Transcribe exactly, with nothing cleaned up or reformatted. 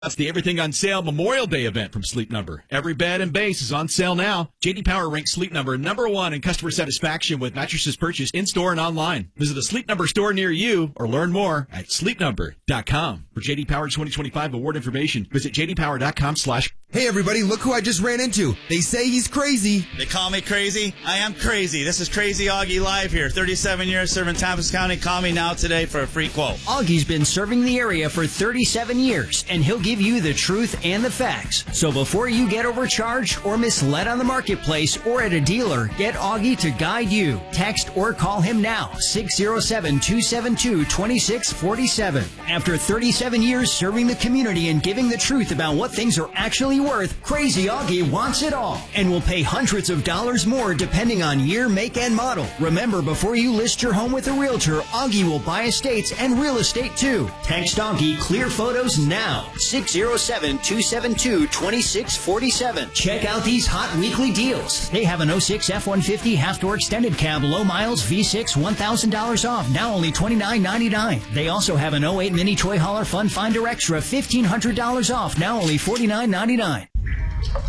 That's the Everything on Sale Memorial Day event from Sleep Number. Every bed and base is on sale now. J D Power ranks Sleep Number number one in customer satisfaction with mattresses purchased in-store and online. Visit a Sleep Number store near you or learn more at sleep number dot com. For J D Power twenty twenty-five award information, visit j d power dot com slash. Hey everybody, look who I just ran into. They say he's crazy. They call me crazy. I am crazy. This is Crazy Augie live here. thirty-seven years serving Tamples County. Call me now today for a free quote. Augie's been serving the area for thirty-seven years, and he'll give you the truth and the facts. So before you get overcharged or misled on the marketplace or at a dealer, get Augie to guide you. Text or call him now, six oh seven, two seven two, two six four seven. After thirty-seven years serving the community and giving the truth about what things are actually worth, Crazy Augie wants it all and will pay hundreds of dollars more depending on year, make, and model. Remember, before you list your home with a realtor, Augie will buy estates and real estate too. Text Augie clear photos now, six oh seven, two seven two, two six four seven. Check out these hot weekly deals. They have an oh six F one fifty half-door extended cab, low miles, V six, one thousand dollars off, now only twenty-nine ninety-nine. They also have an oh eight Mini Toy Hauler Fun Finder Extra, fifteen hundred dollars off, now only forty-nine ninety-nine.